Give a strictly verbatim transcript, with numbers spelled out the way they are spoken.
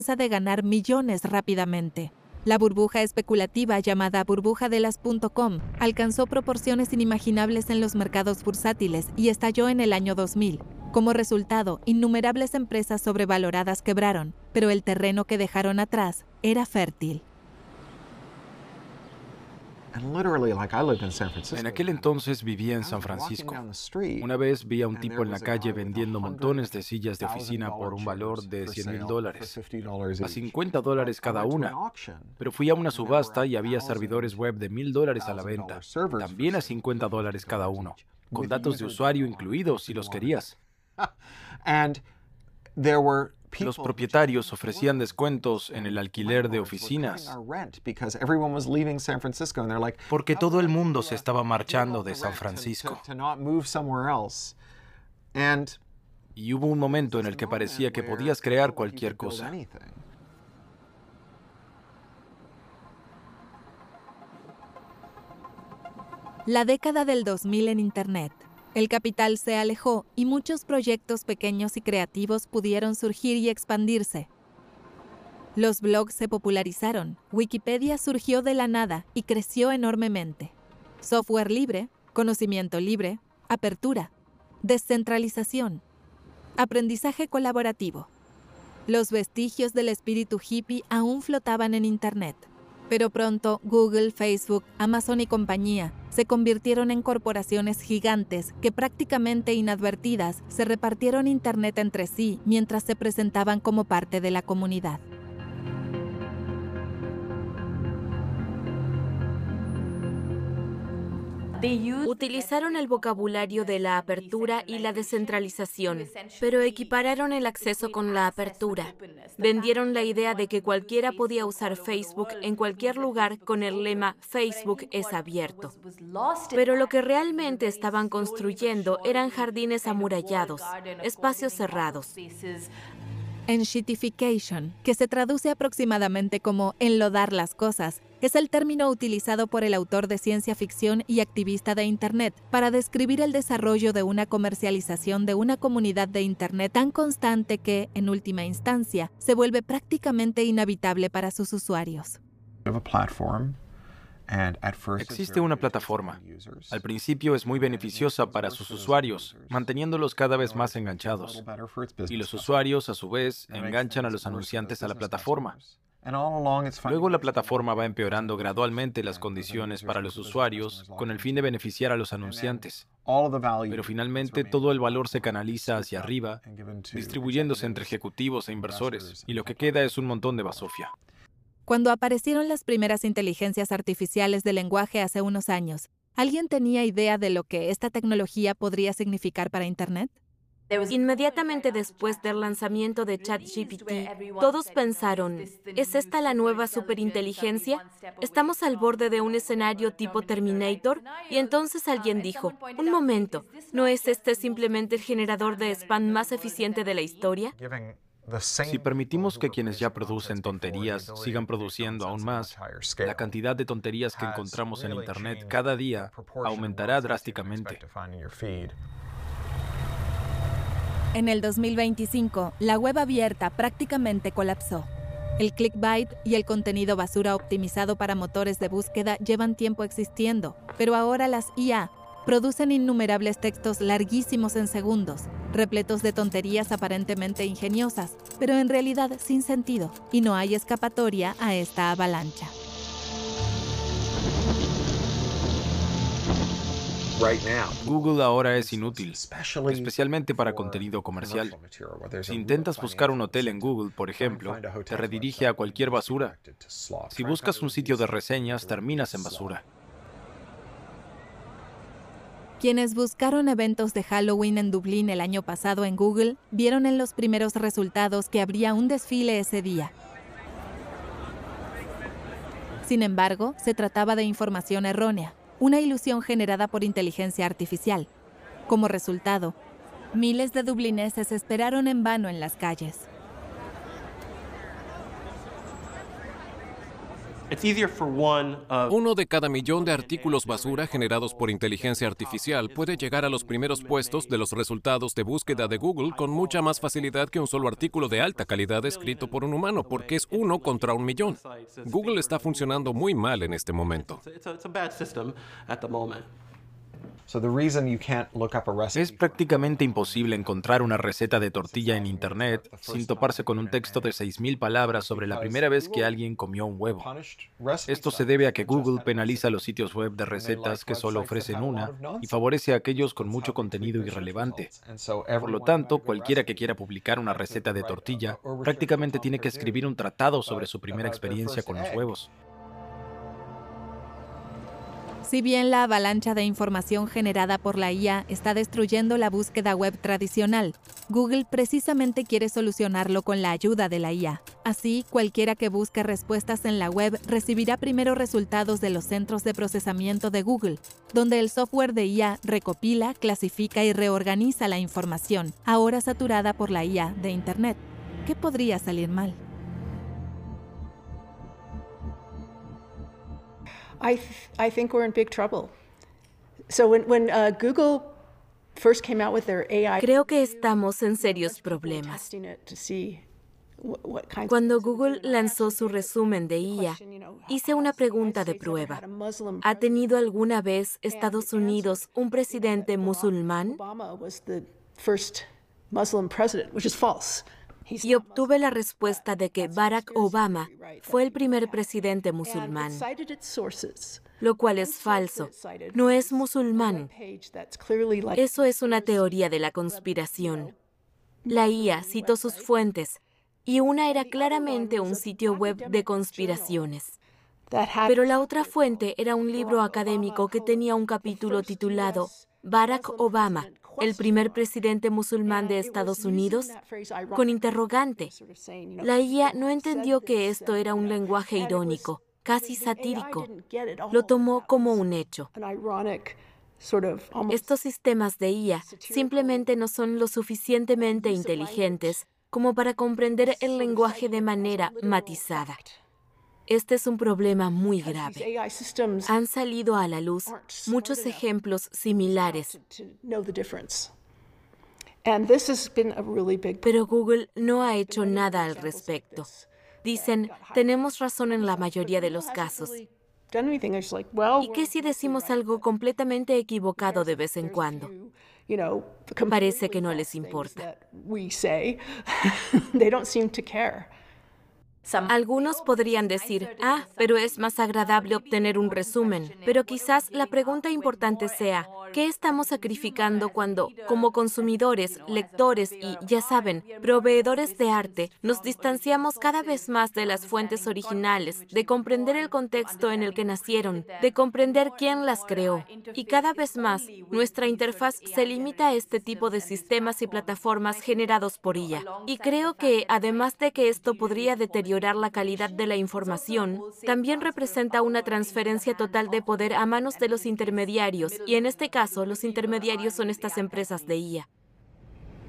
de ganar millones rápidamente. La burbuja especulativa llamada burbuja de las punto com alcanzó proporciones inimaginables en los mercados bursátiles y estalló en el año dos mil. Como resultado, innumerables empresas sobrevaloradas quebraron, pero el terreno que dejaron atrás era fértil. En aquel entonces vivía en San Francisco. Una vez vi a un tipo en la calle vendiendo montones de sillas de oficina por un valor de cien mil dólares, a cincuenta dólares cada una. Pero fui a una subasta y había servidores web de mil dólares a la venta, también a cincuenta dólares cada uno, con datos de usuario incluidos si los querías. Los propietarios ofrecían descuentos en el alquiler de oficinas porque todo el mundo se estaba marchando de San Francisco. Y hubo un momento en el que parecía que podías crear cualquier cosa. La década del dos mil en Internet. El capital se alejó y muchos proyectos pequeños y creativos pudieron surgir y expandirse. Los blogs se popularizaron, Wikipedia surgió de la nada y creció enormemente. Software libre, conocimiento libre, apertura, descentralización, aprendizaje colaborativo. Los vestigios del espíritu hippie aún flotaban en Internet. Pero pronto Google, Facebook, Amazon y compañía se convirtieron en corporaciones gigantes que prácticamente inadvertidas se repartieron Internet entre sí mientras se presentaban como parte de la comunidad. Utilizaron el vocabulario de la apertura y la descentralización, pero equipararon el acceso con la apertura. Vendieron la idea de que cualquiera podía usar Facebook en cualquier lugar con el lema Facebook es abierto. Pero lo que realmente estaban construyendo eran jardines amurallados, espacios cerrados. Enshittification, que se traduce aproximadamente como enlodar las cosas, es el término utilizado por el autor de ciencia ficción y activista de Internet para describir el desarrollo de una comercialización de una comunidad de Internet tan constante que, en última instancia, se vuelve prácticamente inhabitable para sus usuarios. Existe una plataforma. Al principio es muy beneficiosa para sus usuarios, manteniéndolos cada vez más enganchados. Y los usuarios, a su vez, enganchan a los anunciantes a la plataforma. Luego la plataforma va empeorando gradualmente las condiciones para los usuarios con el fin de beneficiar a los anunciantes. Pero finalmente todo el valor se canaliza hacia arriba, distribuyéndose entre ejecutivos e inversores, y lo que queda es un montón de basofia. Cuando aparecieron las primeras inteligencias artificiales de lenguaje hace unos años, ¿alguien tenía idea de lo que esta tecnología podría significar para Internet? Inmediatamente después del lanzamiento de ChatGPT, todos pensaron, ¿es esta la nueva superinteligencia? ¿Estamos al borde de un escenario tipo Terminator? Y entonces alguien dijo, un momento, ¿no es este simplemente el generador de spam más eficiente de la historia? Si permitimos que quienes ya producen tonterías sigan produciendo aún más, la cantidad de tonterías que encontramos en Internet cada día aumentará drásticamente. En el dos mil veinticinco, la web abierta prácticamente colapsó. El clickbait y el contenido basura optimizado para motores de búsqueda llevan tiempo existiendo, pero ahora las I A producen innumerables textos larguísimos en segundos, repletos de tonterías aparentemente ingeniosas, pero en realidad sin sentido, y no hay escapatoria a esta avalancha. Google ahora es inútil, especialmente para contenido comercial. Si intentas buscar un hotel en Google, por ejemplo, te redirige a cualquier basura. Si buscas un sitio de reseñas, terminas en basura. Quienes buscaron eventos de Halloween en Dublín el año pasado en Google, vieron en los primeros resultados que habría un desfile ese día. Sin embargo, se trataba de información errónea, una ilusión generada por inteligencia artificial. Como resultado, miles de dublineses esperaron en vano en las calles. Uno de cada millón de artículos basura generados por inteligencia artificial puede llegar a los primeros puestos de los resultados de búsqueda de Google con mucha más facilidad que un solo artículo de alta calidad escrito por un humano, porque es uno contra un millón. Google está funcionando muy mal en este momento. Es prácticamente imposible encontrar una receta de tortilla en Internet sin toparse con un texto de seis mil palabras sobre la primera vez que alguien comió un huevo. Esto se debe a que Google penaliza los sitios web de recetas que solo ofrecen una y favorece a aquellos con mucho contenido irrelevante. Por lo tanto, cualquiera que quiera publicar una receta de tortilla prácticamente tiene que escribir un tratado sobre su primera experiencia con los huevos. Si bien la avalancha de información generada por la I A está destruyendo la búsqueda web tradicional, Google precisamente quiere solucionarlo con la ayuda de la I A. Así, cualquiera que busque respuestas en la web recibirá primero resultados de los centros de procesamiento de Google, donde el software de I A recopila, clasifica y reorganiza la información, ahora saturada por la I A de Internet. ¿Qué podría salir mal? I, th I think we're in big trouble. So when, when uh, Google first came out with their A I, Creo que estamos en serios problemas. Cuando Google lanzó su resumen de I A, hice una pregunta de prueba. ¿Ha tenido alguna vez Estados Unidos un presidente musulmán? Y obtuve la respuesta de que Barack Obama fue el primer presidente musulmán, lo cual es falso. No es musulmán. Eso es una teoría de la conspiración. La I A citó sus fuentes, y una era claramente un sitio web de conspiraciones. Pero la otra fuente era un libro académico que tenía un capítulo titulado Barack Obama, el primer presidente musulmán de Estados Unidos, con interrogante. La I A no entendió que esto era un lenguaje irónico, casi satírico. Lo tomó como un hecho. Estos sistemas de I A simplemente no son lo suficientemente inteligentes como para comprender el lenguaje de manera matizada. Este es un problema muy grave. Han salido a la luz muchos ejemplos similares. Pero Google no ha hecho nada al respecto. Dicen, tenemos razón en la mayoría de los casos. ¿Y qué si decimos algo completamente equivocado de vez en cuando? Parece que no les importa. Algunos podrían decir, ah, pero es más agradable obtener un resumen. Pero quizás la pregunta importante sea, ¿qué estamos sacrificando cuando, como consumidores, lectores y, ya saben, proveedores de arte, nos distanciamos cada vez más de las fuentes originales, de comprender el contexto en el que nacieron, de comprender quién las creó? Y cada vez más, nuestra interfaz se limita a este tipo de sistemas y plataformas generados por I A. Y creo que, además de que esto podría deteriorar la calidad de la información, también representa una transferencia total de poder a manos de los intermediarios, y en este caso, los intermediarios son estas empresas de I A.